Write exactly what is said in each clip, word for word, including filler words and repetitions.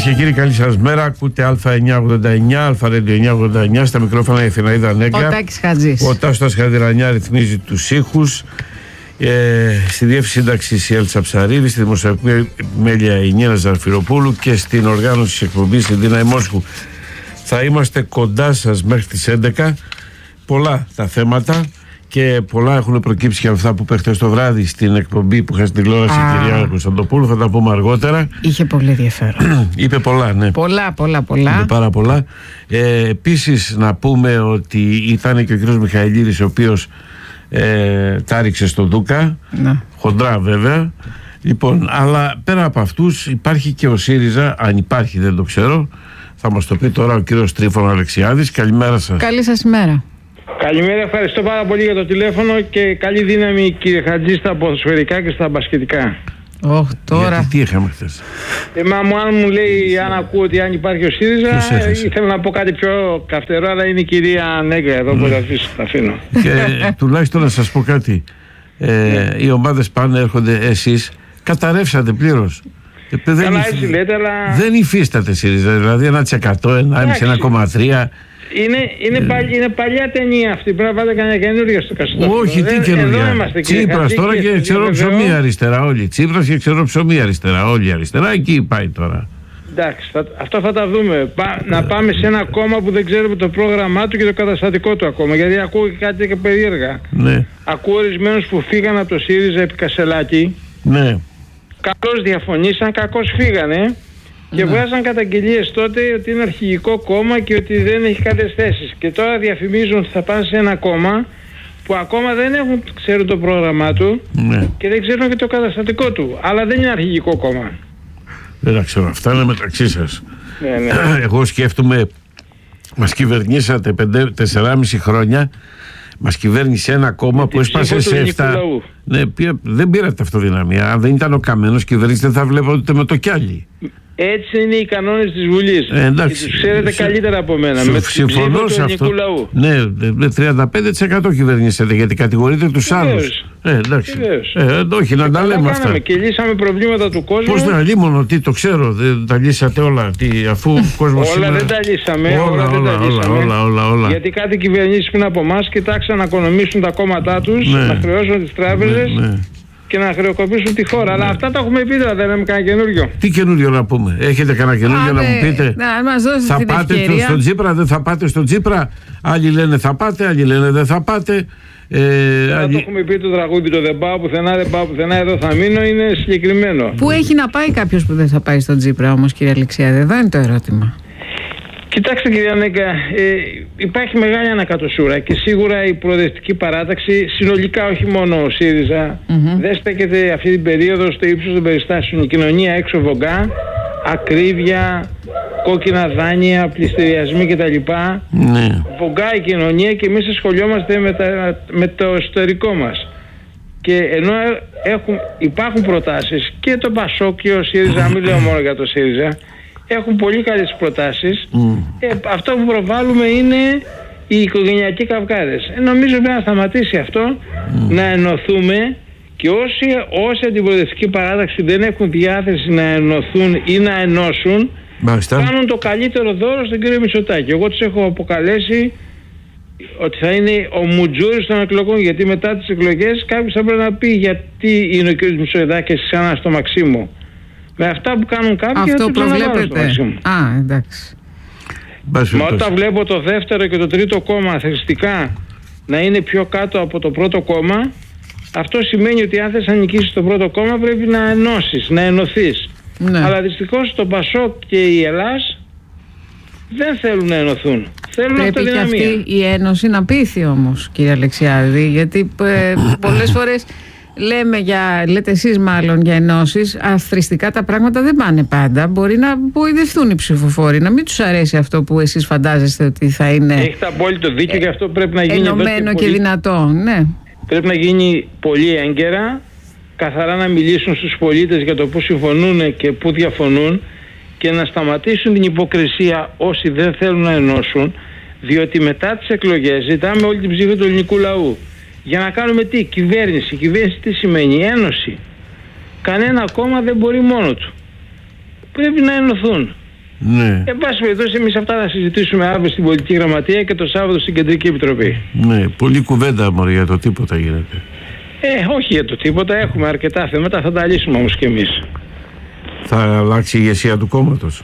και κύριοι, καλή σας μέρα. Ακούτε Α εννιακόσια ογδόντα εννιά, Α Radio εννιακόσια ογδόντα εννιά. Στα μικρόφωνα η Αθηναίδα Νέγκα. Ο Τάκης Χατζής. Ο Τάστος Χατζηρανιά ρυθμίζει τους ήχους. Ε, στη διεύθυνση σύνταξης η Έλτσα Ψαρίδη, στη δημοσιογραφική επιμέλεια η Νίνα Ζαρφυροπούλου και στην οργάνωση της εκπομπής η Δίνα Μόσχου. Θα είμαστε κοντά σας μέχρι τις έντεκα. Πολλά τα θέματα και πολλά έχουν προκύψει και αυτά που είπε χθες το βράδυ στην εκπομπή που είχα στην τηλεόραση η κυρία Κωνσταντοπούλου. Θα τα πούμε αργότερα. Είχε πολύ ενδιαφέρον. Είπε πολλά, ναι. Πολλά, πολλά, πολλά. Είπε πάρα πολλά. Ε, επίσης να πούμε ότι ήταν και ο κύριος Μιχαηλίδης, ο οποίος ε, τα ρίξε στο Δούκα. Ναι. Χοντρά βέβαια. Λοιπόν, αλλά πέρα από αυτούς υπάρχει και ο ΣΥΡΙΖΑ, αν υπάρχει δεν το ξέρω. Θα μας το πει τώρα ο κύριος Τρίφωνος Αλεξιάδης. Καλημέρα σας. Καλή σας ημέρα. Καλημέρα, ευχαριστώ πάρα πολύ για το τηλέφωνο και καλή δύναμη κύριε Χατζή στα ποδοσφαιρικά και στα μπασκετικά. Oh, τώρα. Γιατί, τι είχαμε χθες? Ε, μα μου, αν μου λέει, αν ακούω ότι αν υπάρχει ο ΣΥΡΙΖΑ, ε, ήθελα να πω κάτι πιο καυτερό, αλλά είναι η κυρία Νέγκα εδώ που θα αφήσω, τα αφήνω. Και τουλάχιστον να σας πω κάτι. Ε, ναι. Οι ομάδες πάνε, έρχονται, εσείς καταρρεύσατε πλήρως. Ε, δεν, Καλά, υφ... έτσι λέτε, αλλά... δεν υφίσταται ΣΥΡΙΖΑ, δηλαδή ένα τοις εκατό, ένα κόμμα πέντε, ένα κόμμα τρία. Είναι, είναι, ε... παλιά, είναι παλιά ταινία αυτή. Πρέπει να βάλετε κανένα καινούργια στο καστό. Όχι, τι καινούργια. Τσίπρας τώρα και, και ξέρω ψωμί αριστερά όλοι. Τσίπρας και ξέρω ψωμί αριστερά όλοι. Αριστερά εκεί πάει τώρα. Εντάξει, θα, αυτό θα τα δούμε. Πά, να πάμε σε ένα κόμμα που δεν ξέρουμε το πρόγραμμά του και το καταστατικό του ακόμα. Γιατί ακούω και κάτι και περίεργα. Ναι. Ακούω ορισμένους που φύγαν από το ΣΥΡΙΖΑ επί Κασελάκη. Ναι. Καλώς διαφωνήσαν, κακώς φύγανε. Και ναι. βγάζαν καταγγελίες τότε ότι είναι αρχηγικό κόμμα και ότι δεν έχει καλές θέσεις. Και τώρα διαφημίζουν ότι θα πάνε σε ένα κόμμα που ακόμα δεν έχουν, ξέρουν το πρόγραμμά του ναι. και δεν ξέρουν και το καταστατικό του. Αλλά δεν είναι αρχηγικό κόμμα. Δεν τα ξέρω. Αυτά είναι μεταξύ σας. Ναι, ναι. Εγώ σκέφτομαι, μας κυβερνήσατε τεσσεράμισι χρόνια. Μας κυβέρνησε ένα κόμμα με που έσπασε σε επτά. Ναι, δεν πήρατε αυτοδυναμία. Αν δεν ήταν ο Καμένος κυβέρνηση, δεν θα βλέπατε με το κιάλι. Έτσι είναι οι κανόνες της Βουλής. Ε, εντάξει. Και τους ξέρετε Συ... καλύτερα από μένα. Συ... Με συμφωνώ σε αυτό. Λαού. Ναι, με τριάντα πέντε τοις εκατό κυβερνήσετε γιατί κατηγορείτε τους άλλους. Ε, εντάξει. Ε, όχι, να τα λέμε αυτά. Και λύσαμε προβλήματα του κόσμου. Πώς να λύμωνο, τι το ξέρω, δεν τα λύσατε όλα. Τι, αφού ο κόσμος όλα σήμερα... δεν τα λύσαμε. Όλα, όλα, όλα, δεν τα λύσαμε. όλα, όλα, όλα, όλα. Γιατί κάτι κυβερνήσεις πριν από εμάς κοιτάξαν να οικονομήσουν τα κόμματά τους, ναι. να χρεώσουν τις τράπεζες. Ναι, ναι. Και να χρεοκοπήσουν τη χώρα. Ναι. Αλλά αυτά τα έχουμε πει, δεν λέμε κανένα καινούριο. Τι καινούριο να πούμε? Έχετε κανένα καινούριο να μου πείτε? Να μας δώσετε θα την πάτε ευκαιρία. στον Τσίπρα, δεν θα πάτε στον Τσίπρα? Άλλοι λένε θα πάτε, άλλοι λένε δεν θα πάτε. Ε, άλλοι... Το έχουμε πει το τραγούδι, το δεν πάω πουθενά, δεν πάω πουθενά, εδώ θα μείνω, είναι συγκεκριμένο. Πού έχει να πάει κάποιος που δεν θα πάει στον Τσίπρα όμως, κύριε Αλεξιάδη? Εδώ είναι το ερώτημα. Κοιτάξτε κυρία Νέγκα, ε, υπάρχει μεγάλη ανακατοσούρα και σίγουρα η προοδευτική παράταξη, συνολικά όχι μόνο ο ΣΥΡΙΖΑ, mm-hmm. δεν στέκεται αυτή την περίοδο στο ύψος των περιστάσεων. Η κοινωνία έξω βογκά, ακρίβεια, κόκκινα δάνεια, πληστηριασμοί κτλ. Mm-hmm. Βογκά η κοινωνία και εμείς ασχολιόμαστε με, τα, με το εσωτερικό μας. Και ενώ έχουν, υπάρχουν προτάσεις και το ΠΑΣΟΚ και ο ΣΥΡΙΖΑ, μην λέω μόνο για το ΣΥΡΙΖΑ, έχουν πολύ καλές προτάσεις. Mm. Ε, αυτό που προβάλλουμε είναι οι οικογενειακοί καυγάδες. Ε, νομίζω πρέπει να σταματήσει αυτό, mm. να ενωθούμε και όσοι, όσοι αντιπροοδευτική παράταξη δεν έχουν διάθεση να ενωθούν ή να ενώσουν, Μάλιστα. κάνουν το καλύτερο δώρο στον κύριο Μητσοτάκη. Εγώ τους έχω αποκαλέσει ότι θα είναι ο Μουτζούρης των εκλογών, γιατί μετά τις εκλογές κάποιος θα πρέπει να πει γιατί είναι ο κύριος Μητσοτάκης ξανά στο Μαξίμου. Με αυτά που κάνουν κάποιοι, αυτό προβλέπετε. Α, εντάξει. Μα όταν βλέπω το δεύτερο και το τρίτο κόμμα θρηστικά να είναι πιο κάτω από το πρώτο κόμμα, αυτό σημαίνει ότι αν θες να νικήσεις το πρώτο κόμμα πρέπει να ενώσεις, να ενωθείς. Ναι. Αλλά δυστυχώς το ΠΑΣΟΚ και η Ελλάς δεν θέλουν να ενωθούν. Θέλουν πρέπει και αυτή η ένωση να πείθει όμως, κύριε Αλεξιάδη, γιατί ε, πολλές φορές λέμε για, λέτε εσείς μάλλον για ενώσεις, αθρηστικά τα πράγματα δεν πάνε πάντα. Μπορεί να βοηθηθούν οι ψηφοφόροι, να μην τους αρέσει αυτό που εσείς φαντάζεστε ότι θα είναι. Έχετε απόλυτο δίκιο και αυτό πρέπει να γίνει ενωμένο και, και δυνατό. Ναι. Πρέπει να γίνει πολύ έγκαιρα, καθαρά να μιλήσουν στους πολίτες για το που συμφωνούν και που διαφωνούν και να σταματήσουν την υποκρισία όσοι δεν θέλουν να ενώσουν, διότι μετά τις εκλογές ζητάμε όλη την ψήφο του ελληνικού λαού. Για να κάνουμε τι? Κυβέρνηση. Κυβέρνηση τι σημαίνει? Ένωση. Κανένα κόμμα δεν μπορεί μόνο του. Πρέπει να ενωθούν. Ναι. Εν πάση περιπτώσει, εμείς αυτά θα συζητήσουμε αύριο στην Πολιτική Γραμματεία και το Σάββατο στην Κεντρική Επιτροπή. Ναι, πολλή κουβέντα μωρέ για το τίποτα γίνεται. Ε, όχι για το τίποτα, έχουμε αρκετά θέματα, θα τα λύσουμε όμως κι εμείς. Θα αλλάξει η ηγεσία του κόμματος.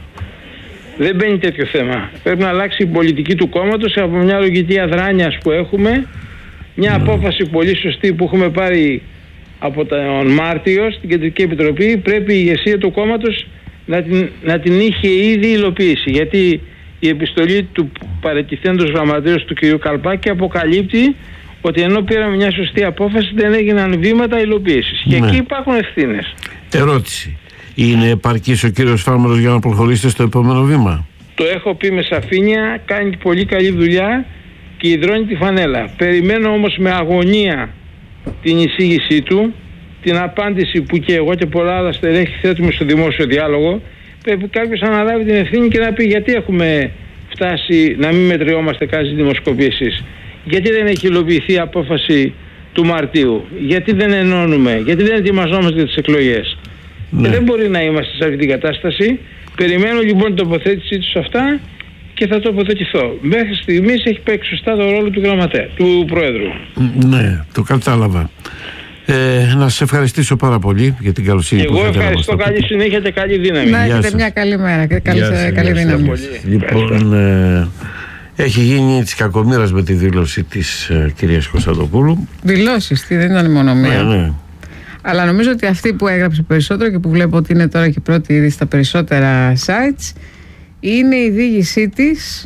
Δεν μπαίνει τέτοιο θέμα. Πρέπει να αλλάξει η πολιτική του κόμματος από μια λογική αδράνειας που έχουμε, μια mm. απόφαση πολύ σωστή που έχουμε πάρει από τον Μάρτιο στην Κεντρική Επιτροπή. Πρέπει η ηγεσία του κόμματος να την, να την είχε ήδη υλοποιήσει. Γιατί η επιστολή του παρετηθέντος γραμματέως του κ. Καλπάκη αποκαλύπτει ότι ενώ πήραμε μια σωστή απόφαση δεν έγιναν βήματα υλοποίησης. Και ναι. εκεί υπάρχουν ευθύνες. Ερώτηση. Είναι επαρκής ο κύριος Φάρμαρος για να προχωρήσετε στο επόμενο βήμα? Το έχω πει με σαφήνεια, κάνει πολύ καλή δουλειά και υδρώνει τη φανέλα. Περιμένω όμως με αγωνία την εισήγησή του, την απάντηση που και εγώ και πολλά άλλα στελέχη θέτουμε στο δημόσιο διάλογο. Πρέπει κάποιος να αναλάβει την ευθύνη και να πει γιατί έχουμε φτάσει να μην μετριόμαστε κάτι δημοσκοπήσεις. Γιατί δεν έχει υλοποιηθεί η απόφαση του Μαρτίου, γιατί δεν ενώνουμε, γιατί δεν ετοιμαζόμαστε για τις εκλογές. Ναι. Δεν μπορεί να είμαστε σε αυτή την κατάσταση. Περιμένω λοιπόν την τοποθέτησή του σε αυτά και θα τοποθετηθώ. Μέχρι στιγμής έχει παίξει σωστά το ρόλο του γραμματέα, του Προέδρου. Ναι, το κατάλαβα. Ε, να σας ευχαριστήσω πάρα πολύ για την καλοσύνη και που εγώ ευχαριστώ, καλή συνέχεια και καλή δύναμη. Να έχετε μια καλή μέρα και καλή, σας, καλή δύναμη. Λοιπόν, ε, έχει γίνει της κακομοίρας με τη δήλωση της ε, κυρίας Κωνσταντοπούλου. Δηλώσεις, τι δεν ήταν μόνο μία. Ναι, ναι. Αλλά νομίζω ότι αυτή που έγραψε περισσότερο και που βλέπω ότι είναι τώρα και πρώτη ήδη στα περισσότερα sites είναι η δίγησή της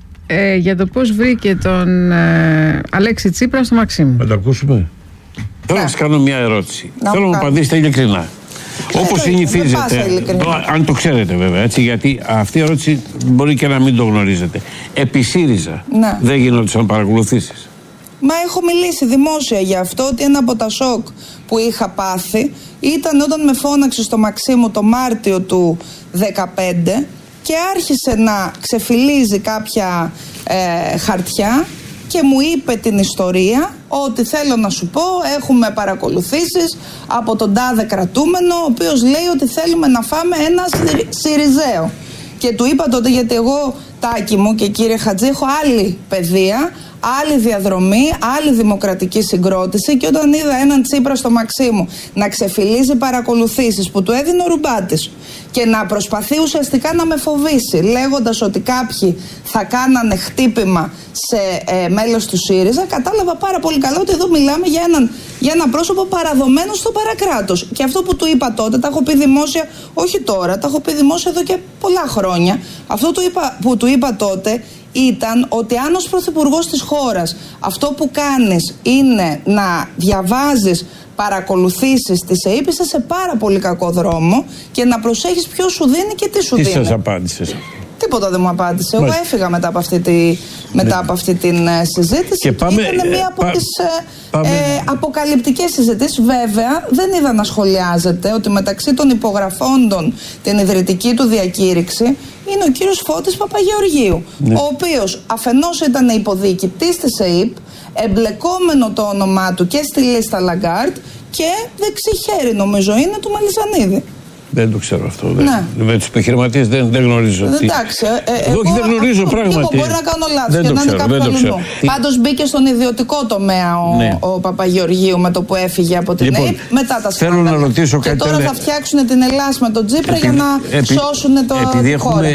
ε, για το πώς βρήκε τον ε, Αλέξη Τσίπρα στο Μαξίμου. Θα το ακούσουμε. Θέλω να σας κάνω μια ερώτηση. Να Θέλω να μου απαντήσετε ειλικρινά. Όπως συνηθίζεται, αν το ξέρετε βέβαια, έτσι, γιατί αυτή η ερώτηση μπορεί και να μην το γνωρίζετε. Επί ΣΥΡΙΖΑ ναι. δεν γινόντουσαν παρακολουθήσεις? Μα έχω μιλήσει δημόσια για αυτό, ότι ένα από τα σοκ που είχα πάθει ήταν όταν με φώναξε στο Μαξίμου το Μάρτιο του δεκαπέντε και άρχισε να ξεφυλίζει κάποια ε, χαρτιά και μου είπε την ιστορία ότι θέλω να σου πω έχουμε παρακολουθήσεις από τον τάδε κρατούμενο ο οποίος λέει ότι θέλουμε να φάμε ένα Σιριζέο. Και του είπα τότε, γιατί εγώ Τάκη μου και κύριε Χατζή έχω άλλη παιδεία, άλλη διαδρομή, άλλη δημοκρατική συγκρότηση, και όταν είδα έναν Τσίπρα στο Μαξίμου να ξεφυλίζει παρακολουθήσεις που του έδινε ο Ρουμπάτης και να προσπαθεί ουσιαστικά να με φοβήσει λέγοντας ότι κάποιοι θα κάνανε χτύπημα σε ε, μέλος του ΣΥΡΙΖΑ, κατάλαβα πάρα πολύ καλά ότι εδώ μιλάμε για, έναν, για ένα πρόσωπο παραδομένο στο παρακράτος. Και αυτό που του είπα τότε, τα έχω πει δημόσια, όχι τώρα, τα έχω πει δημόσια εδώ και πολλά χρόνια. Αυτό του είπα, που του είπα τότε ήταν ότι αν ως πρωθυπουργός της χώρας αυτό που κάνεις είναι να διαβάζεις παρακολουθήσεις της ΕΕΠ, είσαι σε πάρα πολύ κακό δρόμο, και να προσέχεις ποιος σου δίνει και τι σου τι δίνει. Τι σας απάντησες? Τίποτα δεν μου απάντησε. Εγώ έφυγα μετά από αυτή, τη, μετά ναι. από αυτή την uh, συζήτηση. Και πάμε, ήταν μία από πά, τις uh, ε, αποκαλυπτικές συζητήσεις. Βέβαια, δεν είδα να σχολιάζεται ότι μεταξύ των υπογραφώντων την ιδρυτική του διακήρυξη είναι ο κύριος Φώτης Παπαγεωργίου, ναι. ο οποίος αφενός ήταν υποδιοικητής της ΕΕΠ, εμπλεκόμενο το όνομά του και στη λίστα Λαγκάρτ, και δεξί χέρι νομίζω είναι του Μελισσανίδη. Δεν το ξέρω αυτό. Δεν. Ναι. Με τους επιχειρηματίες δεν, δεν γνωρίζω. Εντάξει. Ε, ε, εγώ, εγώ δεν γνωρίζω α, πράγματι. Εγώ μπορεί να κάνω λάθος δεν και να ξέρω, είναι κάποιο άλλο. Πάντως μπήκε στον ιδιωτικό τομέα ο, ναι. ο Παπαγεωργίου με το που έφυγε από την λοιπόν, ΕΕΠ μετά τα σκάνδαλα. Θέλω να ρωτήσω και κάτι. τώρα θα φτιάξουν την Ελλάς με τον Τσίπρα επί, για να επί, σώσουν το επειδή χώρο. Έχουμε...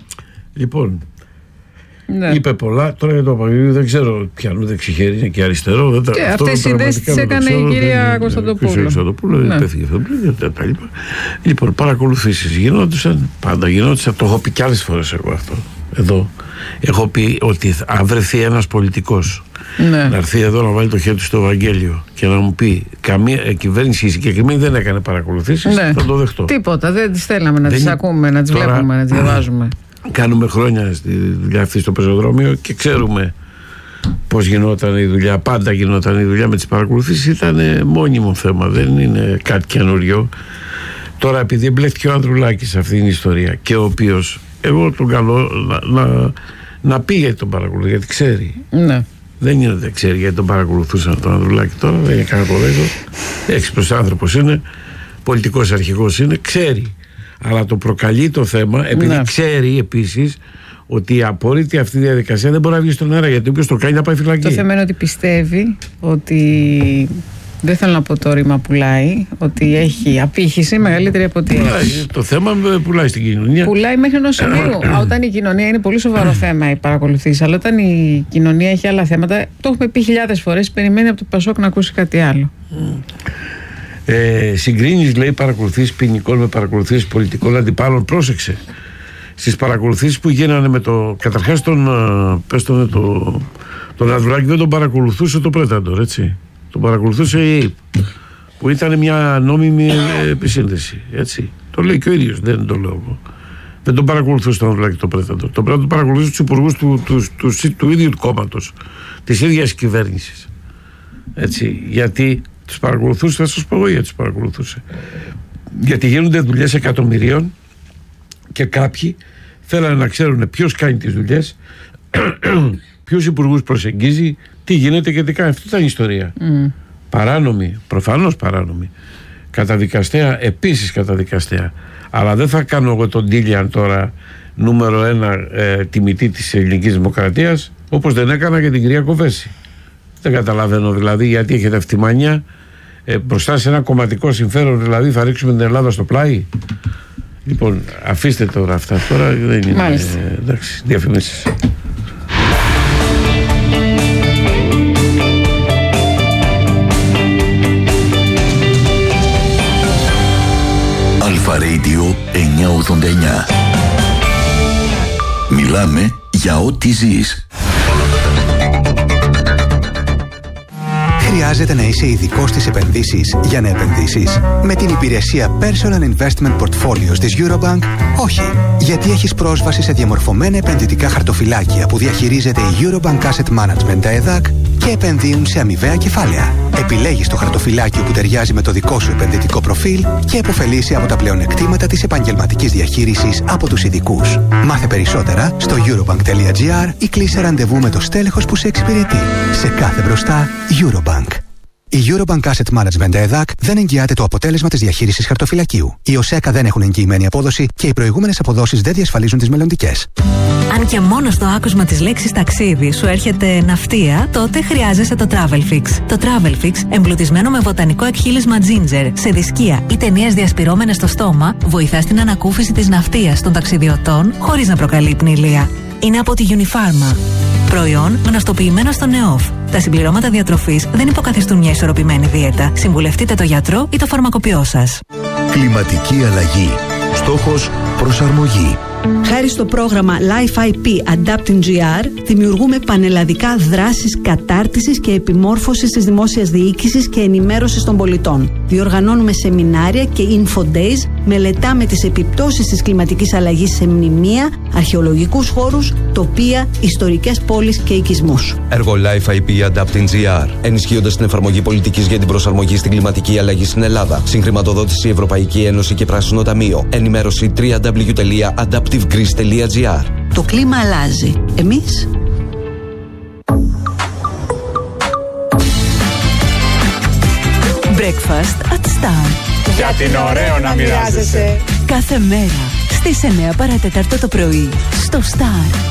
Λοιπόν, ναι. είπε πολλά. Τώρα για το Παπαγεωργίου δεν ξέρω ποιανού δεξιχέρι είναι και αριστερό. Δεν τα, και αυτές οι συνδέσεις τις έκανε η κυρία Κωνσταντοπούλου. Κωνσταντοπούλου, ναι. υπέθηκε αυτό τα λοιπά. Λοιπόν, παρακολουθήσεις γινόντουσαν, πάντα γινόντουσαν. Το έχω πει κι άλλες φορές εγώ αυτό. Εδώ έχω πει ότι αν βρεθεί ένας πολιτικός ναι. να έρθει εδώ να βάλει το χέρι του στο Ευαγγέλιο και να μου πει καμία κυβέρνηση συγκεκριμένη δεν έκανε παρακολουθήσεις, ναι. θα το δεχτώ. Τίποτα, δεν τις θέλαμε να δεν τις ακούμε, να τις τώρα... βλέπουμε, να τις διαβάζουμε. Κάνουμε χρόνια στη δουλειά αυτή στο πεζοδρόμιο και ξέρουμε πώς γινόταν η δουλειά. Πάντα γινόταν η δουλειά με τις παρακολουθήσεις. Ήταν μόνιμο θέμα, δεν είναι κάτι καινούριο. Τώρα, επειδή εμπλέκτηκε ο Ανδρουλάκης σε αυτήν την ιστορία, και ο οποίος, εγώ τον καλώ να, να, να πει γιατί τον παρακολουθεί, γιατί ξέρει. Ναι. Δεν είναι ότι δεν ξέρει γιατί τον παρακολουθούσαν τον Ανδρουλάκη τώρα, δεν είναι κανένα κολέγιο. Έξυπνος άνθρωπος είναι, πολιτικός αρχηγός είναι, ξέρει. Αλλά το προκαλεί το θέμα επειδή ναι. ξέρει επίσης ότι η απόρριτη αυτή διαδικασία δεν μπορεί να βγει στον αέρα, γιατί όποιος το κάνει να πάει φυλακή. Το θέμα είναι ότι πιστεύει ότι, δεν θέλω να πω το ρήμα πουλάει, ότι έχει απήχηση μεγαλύτερη από ό,τι έχει. Το θέμα πουλάει στην κοινωνία. Πουλάει μέχρι ενός σημείου. Όταν η κοινωνία είναι πολύ σοβαρό θέμα η παρακολουθήση, αλλά όταν η κοινωνία έχει άλλα θέματα, το έχουμε πει χιλιάδες φορές, περιμένει από το Πασόκ να ακούσει κάτι άλλο. Ε, συγκρίνεις, λέει, παρακολουθήσεις ποινικών με παρακολουθήσεις πολιτικών αντιπάλων. Πρόσεξε. Στις παρακολουθήσεις που γίνανε με το. Καταρχάς τον. Πες τον, το, τον Ανδρουλάκη δεν τον παρακολουθούσε το Πρέταντορ, έτσι. Τον παρακολουθούσε η ΕΕΠ, που ήταν μια νόμιμη επισύνδεση, έτσι. Το λέει και ο ίδιος, δεν το λέω εγώ. Δεν τον παρακολουθούσε τον Ανδρουλάκη το Πρέταντορ. Τον Πρέταντορ παρακολουθούσε τους υπουργούς του, του, του, του, του ίδιου του κόμματος, της ίδιας κυβέρνησης. Έτσι. Γιατί τους παρακολουθούσε, θα σας πω εγώ γιατί τους παρακολουθούσε. Γιατί γίνονται δουλειές εκατομμυρίων και κάποιοι θέλανε να ξέρουν ποιος κάνει τις δουλειές, ποιους υπουργούς προσεγγίζει, τι γίνεται και τι κάνει. Αυτή ήταν η ιστορία. Mm. Παράνομη, προφανώς παράνομη. Καταδικαστέα, επίσης καταδικαστέα. Αλλά δεν θα κάνω εγώ τον Τίλιαν τώρα νούμερο ένα ε, τιμητή της ελληνικής δημοκρατίας, όπως δεν έκανα και την κυρία Κοβέση. Δεν καταλαβαίνω δηλαδή γιατί έχετε αυτή τη μανία ε, μπροστά σε ένα κομματικό συμφέρον, δηλαδή θα ρίξουμε την Ελλάδα στο πλάι. Λοιπόν, αφήστε τώρα αυτά. Τώρα δεν είναι. Μάλιστα. Ε, εντάξει, διαφημίσεις. Αλφα Radio εννιακόσια ογδόντα εννιά. Μιλάμε για ό,τι ζεις. Χρειάζεται να είσαι ειδικός στις επενδύσεις για να επενδύσεις? Με την υπηρεσία Personal Investment Portfolios της Eurobank, όχι. Γιατί έχεις πρόσβαση σε διαμορφωμένα επενδυτικά χαρτοφυλάκια που διαχειρίζεται η Eurobank Asset Management, τα ΕΔΑΚ, και επενδύουν σε αμοιβαία κεφάλαια. Επιλέγεις το χαρτοφυλάκιο που ταιριάζει με το δικό σου επενδυτικό προφίλ και επωφελείσαι από τα πλεονεκτήματα της επαγγελματικής διαχείρισης από τους ειδικούς. Μάθε περισσότερα στο eurobank.gr ή κλείσε ραντεβού με το στέλεχος που σε εξυπηρετεί. Σε κάθε μπροστά, Eurobank. Η Eurobank Asset Management ΕΔΑΚ δεν εγγυάται το αποτέλεσμα της διαχείρισης χαρτοφυλακίου. Οι ΟΣΕΚΑ δεν έχουν εγγυημένη απόδοση και οι προηγούμενες αποδόσεις δεν διασφαλίζουν τις μελλοντικές. Αν και μόνο στο άκουσμα της λέξης ταξίδι σου έρχεται ναυτία, τότε χρειάζεσαι το Travelfix. Το Travelfix, εμπλουτισμένο με βοτανικό εκχύλισμα ginger, σε δισκία ή ταινίες διασπυρώμενες στο στόμα, βοηθά στην ανακούφιση της ναυτίας των ταξιδιωτών χωρίς να προκαλεί πνηλία. Είναι από τη Unifarma. Προϊόν γνωστοποιημένο στο ΝΕΟΦ. Τα συμπληρώματα διατροφής δεν υποκαθιστούν μια ισορροπημένη δίαιτα. Συμβουλευτείτε το γιατρό ή το φαρμακοποιό σας. Κλιματική αλλαγή. Στόχος προσαρμογή. Χάρη στο πρόγραμμα Life άι πι Adapting τζι αρ δημιουργούμε πανελλαδικά δράσεις κατάρτισης και επιμόρφωσης της δημόσιας διοίκησης και ενημέρωσης των πολιτών. Διοργανώνουμε σεμινάρια και info days, μελετάμε τις επιπτώσεις της κλιματικής αλλαγής σε μνημεία, αρχαιολογικούς χώρους, τοπία, ιστορικές πόλεις και οικισμούς. Έργο Life άι πι Adapting τζι αρ, ενισχύοντας την εφαρμογή πολιτικής για την προσαρμογή στην κλιματική αλλαγή στην Ελλάδα. Συγχρηματοδότηση Ευρωπαϊκή Ένωση και Πράσινο Ταμείο. Ενημέρωση double-u double-u double-u τελεία adaptive greece τελεία τζι αρ. Το κλίμα αλλάζει. Εμείς? Breakfast at Star. Γιατί είναι ωραίο να μοιράζεσαι. Κάθε μέρα στις εννιά παρά τέταρτο το πρωί στο Star.